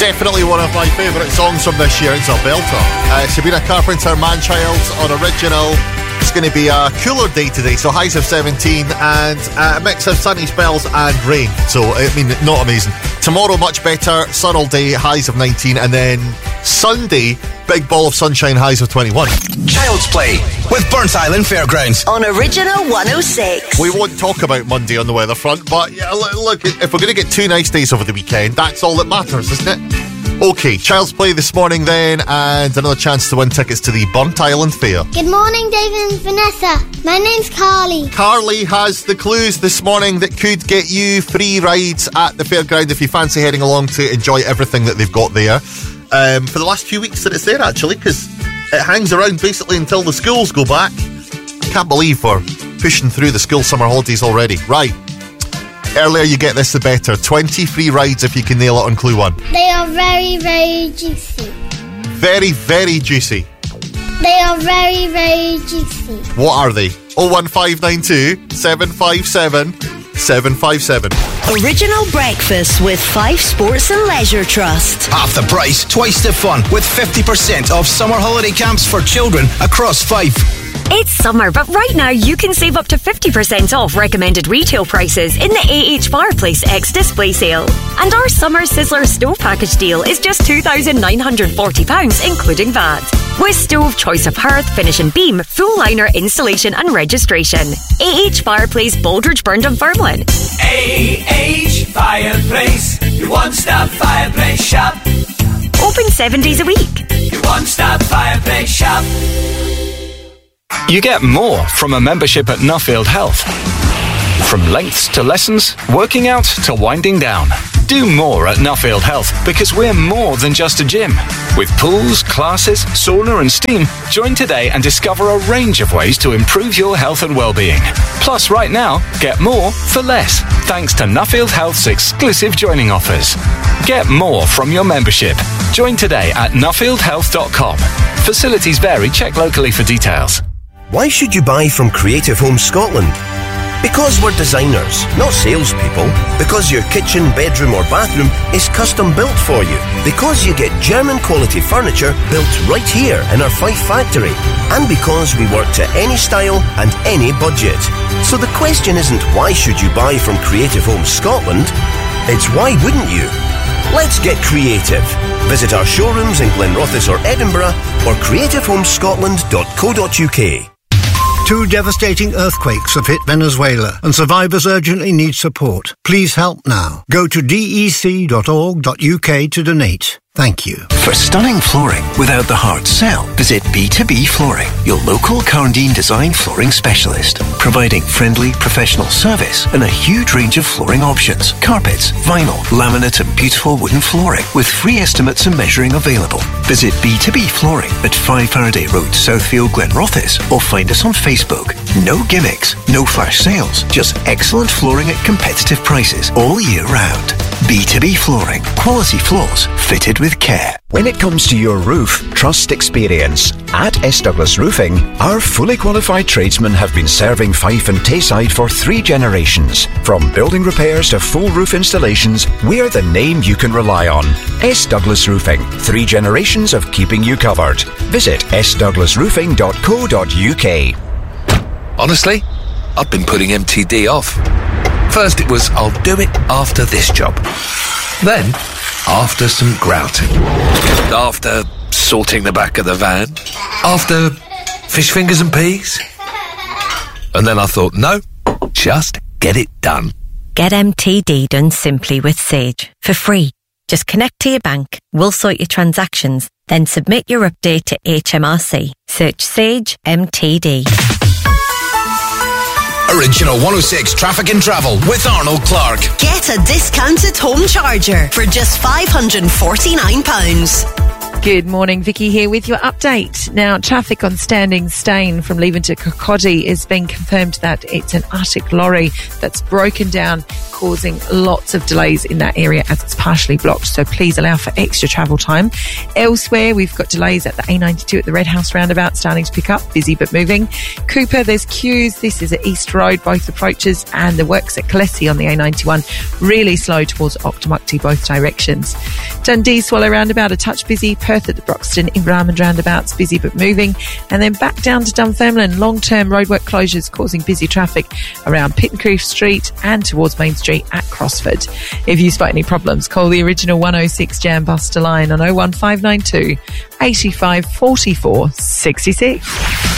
Definitely one of my favourite songs from this year. It's a belter. Sabrina Carpenter, Man-Child on Original. It's going to be a cooler day today, so highs of 17 and a mix of sunny spells and rain. So, I mean, not amazing. Tomorrow, much better. Sun all day, highs of 19. And then Sunday, big ball of sunshine, highs of 21. Child's Play with Burnt Island Fairgrounds. On Original 106. We won't talk about Monday on the weather front, but yeah, look, if we're going to get 2 nice days over the weekend, that's all that matters, isn't it? Okay, Child's Play this morning then, and another chance to win tickets to the Burnt Island Fair. Good morning, David and Vanessa. My name's Carly. Carly has the clues this morning that could get you free rides at the fairground if you fancy heading along to enjoy everything that they've got there. For the last few weeks that it's there, actually, because it hangs around basically until the schools go back. I can't believe we're pushing through the school summer holidays already. Right. Earlier you get this, the better. 20 free rides if you can nail it on clue 1. They are very, very juicy. Very, very juicy. They are very, very juicy. What are they? 01592 757 757. Original breakfast with Fife Sports and Leisure Trust. Half the price, twice the fun, with 50% off summer holiday camps for children across Fife. It's summer, but right now you can save up to 50% off recommended retail prices in the AH Fireplace X display sale. And our Summer Sizzler Stove Package deal is just £2,940, including VAT. With stove, choice of hearth, finish and beam, full liner installation and registration. AH Fireplace, Baldridge, Burn, Dunfermline. AH Fireplace, your one-stop fireplace shop. Open 7 days a week. Your one-stop fireplace shop. You get more from a membership at Nuffield Health. From lengths to lessons, working out to winding down. Do more at Nuffield Health because we're more than just a gym. With pools, classes, sauna and steam, join today and discover a range of ways to improve your health and well-being. Plus, right now, get more for less, thanks to Nuffield Health's exclusive joining offers. Get more from your membership. Join today at nuffieldhealth.com. Facilities vary. Check locally for details. Why should you buy from Creative Homes Scotland? Because we're designers, not salespeople. Because your kitchen, bedroom or bathroom is custom built for you. Because you get German quality furniture built right here in our Fife factory. And because we work to any style and any budget. So the question isn't why should you buy from Creative Homes Scotland? It's why wouldn't you? Let's get creative. Visit our showrooms in Glenrothes or Edinburgh or creativehomescotland.co.uk. 2 devastating earthquakes have hit Venezuela and survivors urgently need support. Please help now. Go to dec.org.uk to donate. Thank you. For stunning flooring without the hard sell, visit B2B Flooring, your local Carndine design flooring specialist, providing friendly, professional service and a huge range of flooring options, carpets, vinyl, laminate and beautiful wooden flooring with free estimates and measuring available. Visit B2B Flooring at 5 Faraday Road, Southfield, Glenrothes, or find us on Facebook. No gimmicks, no flash sales, just excellent flooring at competitive prices all year round. B2B Flooring, quality floors fitted with care. When it comes to your roof, trust experience. At S. Douglas Roofing, our fully qualified tradesmen have been serving Fife and Tayside for 3 generations. From building repairs to full roof installations, we're the name you can rely on. S. Douglas Roofing, 3 generations of keeping you covered. Visit sdouglasroofing.co.uk. Honestly, I've been putting MTD off. First it was, I'll do it after this job. Then, after some grouting. After sorting the back of the van. After fish fingers and peas. And then I thought, no, just get it done. Get MTD done simply with Sage for free. Just connect to your bank, we'll sort your transactions, then submit your update to HMRC. Search Sage MTD. Original 106 Traffic and Travel with Arnold Clark. Get a discounted home charger for just £549. Good morning, Vicky here with your update. Now, traffic on Standing Stane from Leven to Kirkcaldy is being confirmed that it's an Arctic lorry that's broken down, causing lots of delays in that area as it's partially blocked. So please allow for extra travel time. Elsewhere, we've got delays at the A92 at the Red House roundabout starting to pick up, busy but moving. Cooper, there's queues. This is at East Road, both approaches, and the works at Colessi on the A91 really slow towards Octomukti, both directions. Dundee Swallow roundabout a touch busy. Perth at the Broxton Inverarmond roundabouts, busy but moving. And then back down to Dunfermline, long-term roadwork closures causing busy traffic around Pittencrieff Street and towards Main Street at Crossford. If you spot any problems, call the original 106 Jam Buster line on 01592 85 44 66.